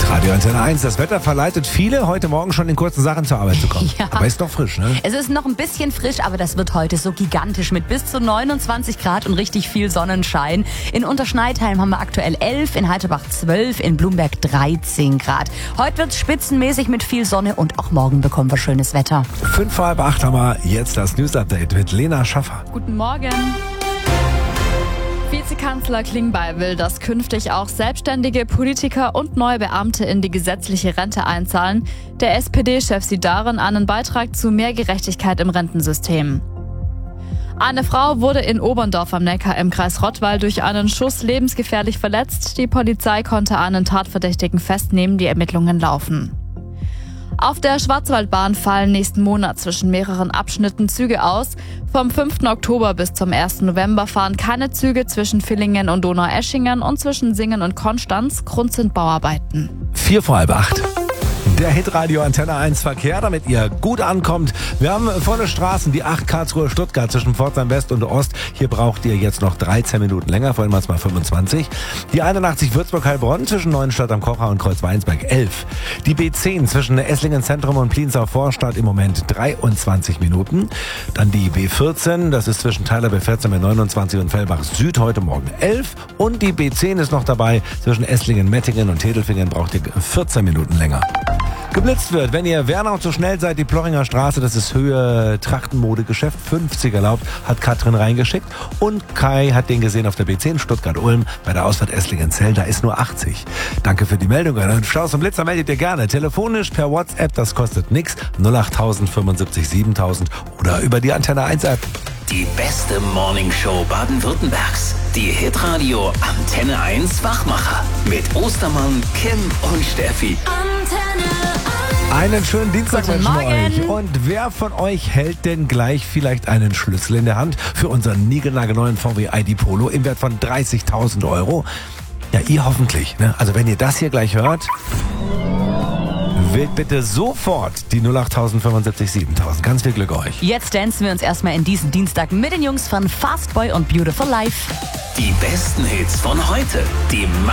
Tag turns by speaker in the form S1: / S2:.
S1: Radio Antenne 1, das Wetter verleitet viele, heute Morgen schon in kurzen Sachen zur Arbeit zu kommen.
S2: Ja.
S1: Aber ist noch frisch, ne?
S2: Es ist noch ein bisschen frisch, aber das wird heute so gigantisch mit bis zu 29 Grad und richtig viel Sonnenschein. In Unterschneidheim haben wir aktuell 11, in Heiterbach 12, in Blumberg 13 Grad. Heute wird es spitzenmäßig mit viel Sonne und auch morgen bekommen wir schönes Wetter.
S1: 7:30 haben wir jetzt das News-Update mit Lena Schaffer.
S3: Guten Morgen. Vizekanzler Klingbeil will, dass künftig auch selbstständige Politiker und neue Beamte in die gesetzliche Rente einzahlen. Der SPD-Chef sieht darin einen Beitrag zu mehr Gerechtigkeit im Rentensystem. Eine Frau wurde in Oberndorf am Neckar im Kreis Rottweil durch einen Schuss lebensgefährlich verletzt. Die Polizei konnte einen Tatverdächtigen festnehmen, die Ermittlungen laufen. Auf der Schwarzwaldbahn fallen nächsten Monat zwischen mehreren Abschnitten Züge aus. Vom 5. Oktober bis zum 1. November fahren keine Züge zwischen Villingen und Donaueschingen und zwischen Singen und Konstanz. Grund sind Bauarbeiten.
S1: 7:45. Der Hitradio Antenne 1 Verkehr, damit ihr gut ankommt. Wir haben volle Straßen, die 8 Karlsruhe Stuttgart zwischen Pforzheim West und Ost. Hier braucht ihr jetzt noch 13 Minuten länger, vorhin waren es mal 25. Die 81 Würzburg-Heilbronn zwischen Neuenstadt am Kocher und Kreuzweinsberg 11. Die B10 zwischen Esslingen Zentrum und Pliensau Vorstadt im Moment 23 Minuten. Dann die B14, das ist zwischen Tyler B14 mit 29 und Fellbach Süd heute Morgen 11. Und die B10 ist noch dabei, zwischen Esslingen, Mettingen und Tedelfingen braucht ihr 14 Minuten länger. Geblitzt wird, wenn ihr Wernau zu schnell seid, die Plochinger Straße, das ist Höhe Trachtenmodegeschäft, 50 erlaubt, hat Katrin reingeschickt. Und Kai hat den gesehen auf der B10 Stuttgart-Ulm bei der Ausfahrt Esslingen-Zell, da ist nur 80. Danke für die Meldung. Und Staus und Blitzer meldet ihr gerne. Telefonisch per WhatsApp, das kostet nichts. 08000 75 7000 oder über die Antenne 1 App.
S4: Die beste Morningshow Baden-Württembergs. Die Hitradio Antenne 1 Wachmacher. Mit Ostermann, Kim und Steffi.
S1: Einen schönen Dienstag
S2: Guten
S1: wünschen wir euch.
S2: Morgen.
S1: Und wer von euch hält denn gleich vielleicht einen Schlüssel in der Hand für unseren niegelnagelneuen VW ID Polo im Wert von 30.000 Euro? Ja, ihr hoffentlich. Ne? Also wenn ihr das hier gleich hört, wählt bitte sofort die 08000 75 7000. Ganz viel Glück euch.
S2: Jetzt dancen wir uns erstmal in diesen Dienstag mit den Jungs von Fastboy und Beautiful Life.
S4: Die besten Hits von heute. Die